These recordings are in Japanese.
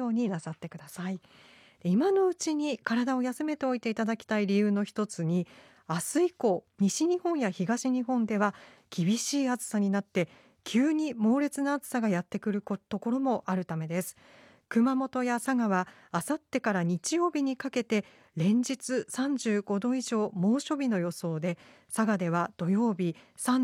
ようになさってください。今のうちに体を休めておいていただきたい理由の一つに、明日以降西日本や東日本では厳しい暑さになって急に猛烈な暑さがやってくるところもあるためです。熊本や佐賀はあさってから日曜日にかけて連日35度以上猛暑日の予想で、佐賀では土曜日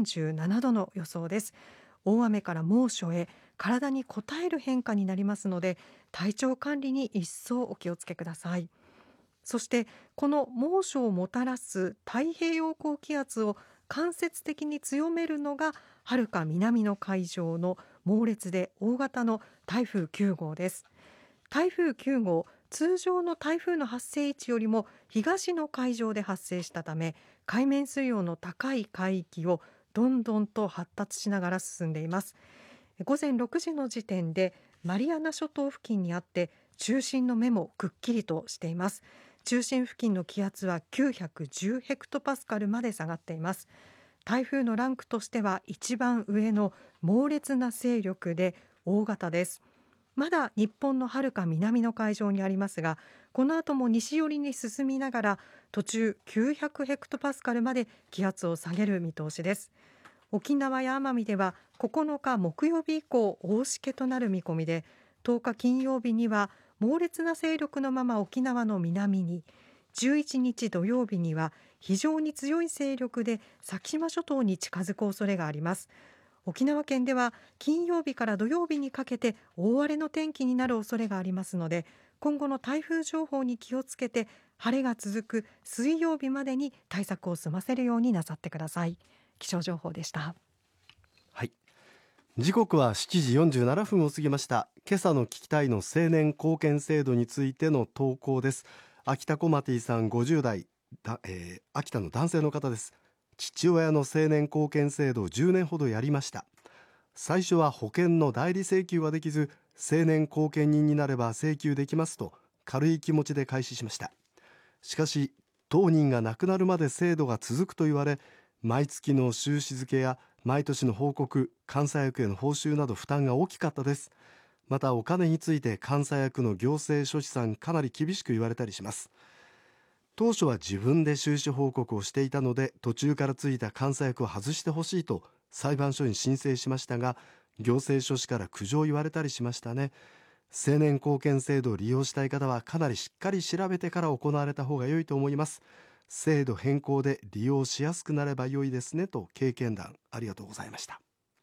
37度の予想です。大雨から猛暑へ体に応える変化になりますので、体調管理に一層お気をつけください。そしてこの猛暑をもたらす太平洋高気圧を間接的に強めるのが遥か南の海上の猛烈で大型の台風9号です。台風9号、通常の台風の発生位置よりも東の海上で発生したため、海面水温の高い海域をどんどんと発達しながら進んでいます。午前6時の時点でマリアナ諸島付近にあって、中心の目もくっきりとしています。中心付近の気圧は910ヘクトパスカルまで下がっています。台風のランクとしては一番上の猛烈な勢力で大型です。まだ日本のはるか南の海上にありますが、この後も西寄りに進みながら途中900ヘクトパスカルまで気圧を下げる見通しです。沖縄や奄美では9日木曜日以降大しけとなる見込みで、10日金曜日には猛烈な勢力のまま沖縄の南に、11日土曜日には非常に強い勢力で先島諸島に近づく恐れがあります。沖縄県では金曜日から土曜日にかけて大荒れの天気になる恐れがありますので、今後の台風情報に気をつけて晴れが続く水曜日までに対策を済ませるようになさってください。気象情報でした。 はい、時刻は7時47分を過ぎました。今朝の聞きたいの青年貢献制度についての投稿です。秋田コマティさん50代秋田の男性の方です。父親の青年貢献制度を10年ほどやりました。最初は保険の代理請求はできず、青年後見人になれば請求できますと軽い気持ちで開始しました。しかし当人が亡くなるまで制度が続くと言われ、毎月の収支付けや毎年の報告、監査役への報酬など負担が大きかったです。またお金について監査役の行政書士さんかなり厳しく言われたりします。当初は自分で収支報告をしていたので、途中からついた監査役を外してほしいと裁判所に申請しましたが、行政書士から苦情を言われたりしましたね。青年貢献制度を利用したい方はかなりしっかり調べてから行われた方が良いと思います。制度変更で利用しやすくなれば良いですね、と経験談ありがとうございました。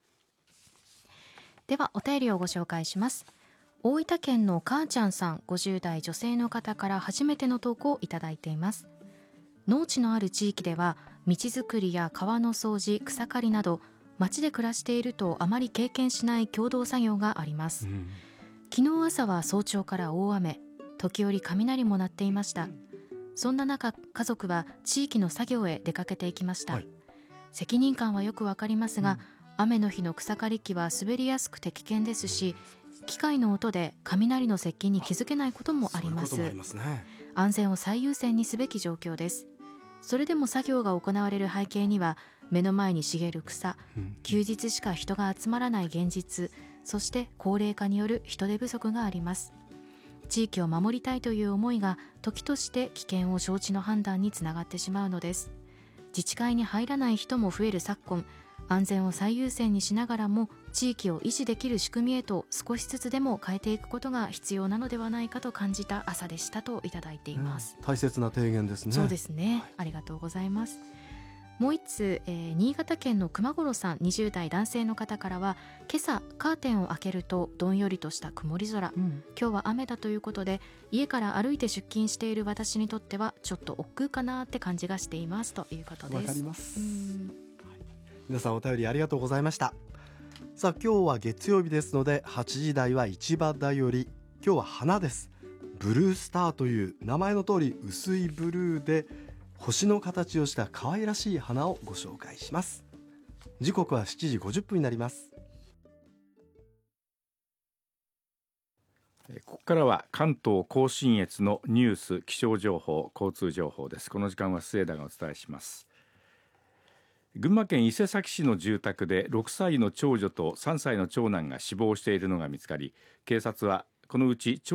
ではお便りをご紹介します。大分県のかーちゃんさん50代女性の方から初めての投稿をいただいています。農地のある地域では道づくりや川の掃除、草刈りなど町で暮らしているとあまり経験しない共同作業があります。昨日朝は早朝から大雨、時折雷も鳴っていました。そんな中、家族は地域の作業へ出かけていきました。責任感はよくわかりますが、雨の日の草刈り機は滑りやすくて危険ですし、機械の音で雷の接近に気づけないこともあります。安全を最優先にすべき状況です。それでも作業が行われる背景には、目の前に茂る草、休日しか人が集まらない現実、そして高齢化による人手不足があります。地域を守りたいという思いが時として危険を承知の判断につながってしまうのです。自治会に入らない人も増える昨今、安全を最優先にしながらも地域を維持できる仕組みへと少しずつでも変えていくことが必要なのではないかと感じた朝でしたといただいています。 大切な提言ですね。 そうですね、ありがとうございます。もう一つ、新潟県の熊五郎さん20代男性の方からは、今朝カーテンを開けるとどんよりとした曇り空、今日は雨だということで家から歩いて出勤している私にとってはちょっと億劫かなって感じがしていますということです。 わかります。皆さんお便りありがとうございました。さあ今日は月曜日ですので、8時台は市場だより、今日は花です。ブルースターという名前の通り薄いブルーで星の形をした可愛らしい花をご紹介します。時刻は7時50分になります。 ここからは関東甲信越のニュース、気象情報、交通情報です。この時間は末田がお伝えします。群馬県伊勢崎市の住宅で6歳の長女と3歳の長男が死亡しているのが見つかり、警察はこのうち長